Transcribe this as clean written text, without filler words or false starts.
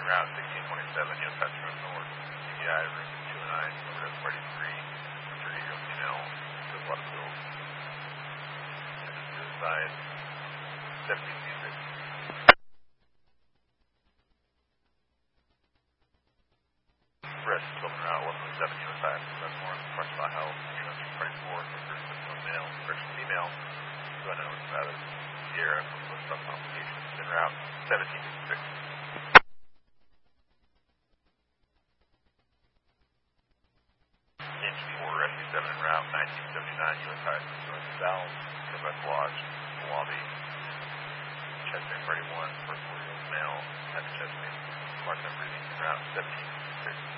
route 1627, US Pacific North, CBI, room 209, overhead party 3, Mr. Eagle, female, to Waterville. Suicide, 1726. Rest, Tilton Route 117, US Pacific North, Parcel Health, US party 4, Mr. Cisco, male, person female, who unknown status, Sierra, post up complications, in route 1726. Rescue 7 en route 1979 US Highway North South, Quebec Lodge, Lobby, chest pain party 1, first wheel male, heavy chest pain, part number en route 1726.